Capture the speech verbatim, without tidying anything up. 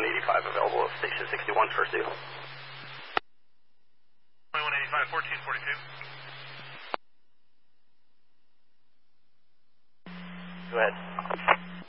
twenty-one eighty-five available at Station sixty-one, first due. twenty-one eighty-five, fourteen forty-two. Go ahead.